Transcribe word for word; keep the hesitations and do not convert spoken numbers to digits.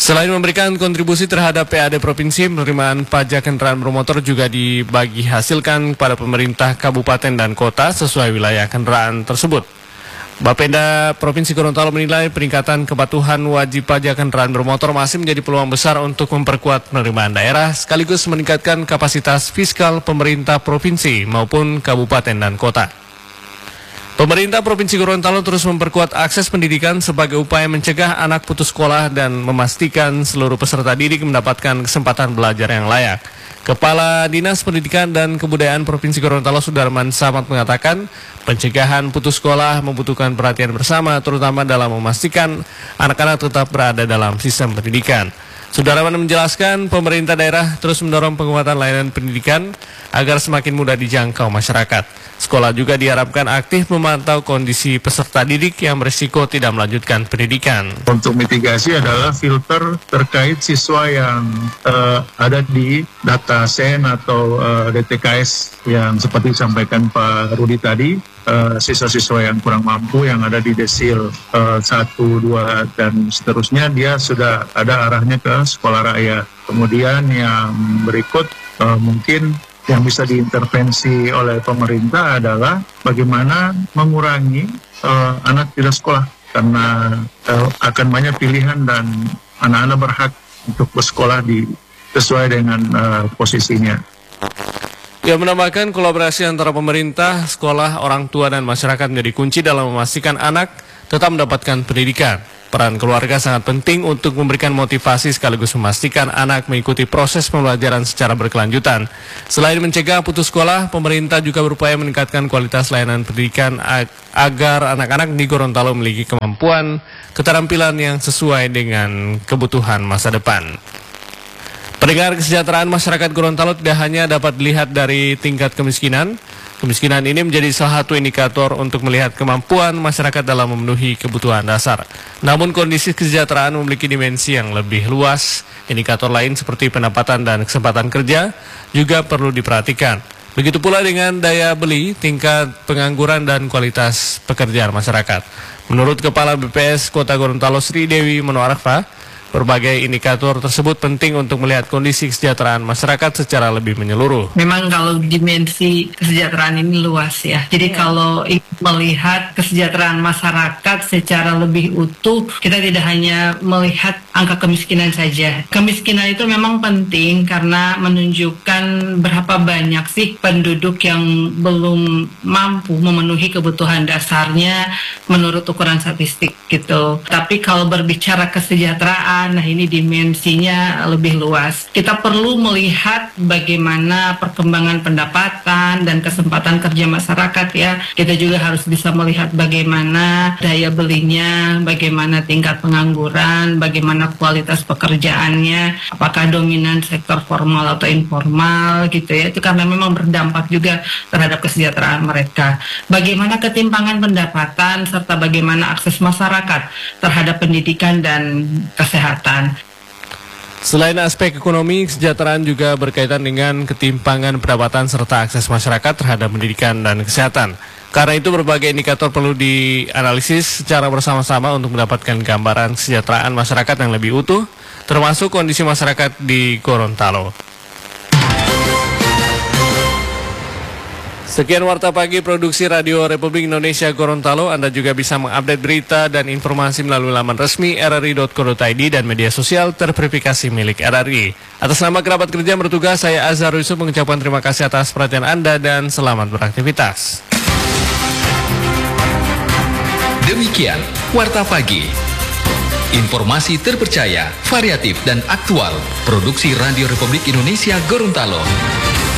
Selain memberikan kontribusi terhadap P A D Provinsi, penerimaan pajak kendaraan bermotor juga dibagi hasilkan kepada pemerintah kabupaten dan kota sesuai wilayah kendaraan tersebut. Bapenda Provinsi Gorontalo menilai peningkatan kepatuhan wajib pajak kendaraan bermotor masih menjadi peluang besar untuk memperkuat penerimaan daerah sekaligus meningkatkan kapasitas fiskal pemerintah provinsi maupun kabupaten dan kota. Pemerintah Provinsi Gorontalo terus memperkuat akses pendidikan sebagai upaya mencegah anak putus sekolah dan memastikan seluruh peserta didik mendapatkan kesempatan belajar yang layak. Kepala Dinas Pendidikan dan Kebudayaan Provinsi Gorontalo Sudarman Samad mengatakan pencegahan putus sekolah membutuhkan perhatian bersama terutama dalam memastikan anak-anak tetap berada dalam sistem pendidikan. Sudarman menjelaskan pemerintah daerah terus mendorong penguatan layanan pendidikan agar semakin mudah dijangkau masyarakat. Sekolah juga diharapkan aktif memantau kondisi peserta didik yang berisiko tidak melanjutkan pendidikan. Untuk mitigasi adalah filter terkait siswa yang uh, ada di data sen atau uh, D T K S yang seperti disampaikan Pak Rudi tadi. Uh, siswa-siswa yang kurang mampu yang ada di desil uh, satu, dua, dan seterusnya dia sudah ada arahnya ke sekolah rakyat. Kemudian yang berikut uh, mungkin yang bisa diintervensi oleh pemerintah adalah bagaimana mengurangi uh, anak tidak sekolah karena uh, akan banyak pilihan dan anak-anak berhak untuk bersekolah di sesuai dengan uh, posisinya. Ia menambahkan kolaborasi antara pemerintah, sekolah, orang tua, dan masyarakat menjadi kunci dalam memastikan anak tetap mendapatkan pendidikan. Peran keluarga sangat penting untuk memberikan motivasi sekaligus memastikan anak mengikuti proses pembelajaran secara berkelanjutan. Selain mencegah putus sekolah, pemerintah juga berupaya meningkatkan kualitas layanan pendidikan agar anak-anak di Gorontalo memiliki kemampuan, keterampilan yang sesuai dengan kebutuhan masa depan. Pendengar, kesejahteraan masyarakat Gorontalo tidak hanya dapat dilihat dari tingkat kemiskinan. Kemiskinan ini menjadi salah satu indikator untuk melihat kemampuan masyarakat dalam memenuhi kebutuhan dasar. Namun kondisi kesejahteraan memiliki dimensi yang lebih luas. Indikator lain seperti pendapatan dan kesempatan kerja juga perlu diperhatikan. Begitu pula dengan daya beli, tingkat pengangguran dan kualitas pekerjaan masyarakat. Menurut Kepala B P S Kota Gorontalo Sri Dewi Manoarfa, berbagai indikator tersebut penting untuk melihat kondisi kesejahteraan masyarakat secara lebih menyeluruh. Memang kalau dimensi kesejahteraan ini luas ya. Jadi ya. Kalau melihat kesejahteraan masyarakat secara lebih utuh, kita tidak hanya melihat angka kemiskinan saja. Kemiskinan itu memang penting karena menunjukkan berapa banyak sih penduduk yang belum mampu memenuhi kebutuhan dasarnya menurut ukuran statistik gitu. Tapi kalau berbicara kesejahteraan, nah ini dimensinya lebih luas. Kita perlu melihat bagaimana perkembangan pendapatan dan kesempatan kerja masyarakat ya. Kita juga harus bisa melihat bagaimana daya belinya, bagaimana tingkat pengangguran, bagaimana kualitas pekerjaannya, apakah dominan sektor formal atau informal gitu ya. Itu karena memang berdampak juga terhadap kesejahteraan mereka. Bagaimana ketimpangan pendapatan serta bagaimana akses masyarakat terhadap pendidikan dan kesehatan. Selain aspek ekonomi, kesejahteraan juga berkaitan dengan ketimpangan pendapatan serta akses masyarakat terhadap pendidikan dan kesehatan. Karena itu berbagai indikator perlu dianalisis secara bersama-sama untuk mendapatkan gambaran kesejahteraan masyarakat yang lebih utuh, termasuk kondisi masyarakat di Gorontalo. Sekian Warta Pagi Produksi Radio Republik Indonesia Gorontalo. Anda juga bisa mengupdate berita dan informasi melalui laman resmi r r i dot co dot i d dan media sosial terverifikasi milik R R I. Atas nama kerabat kerja bertugas, saya Azhar Yusuf mengucapkan terima kasih atas perhatian Anda dan selamat beraktivitas. Demikian Warta Pagi. Informasi terpercaya, variatif, dan aktual. Produksi Radio Republik Indonesia Gorontalo.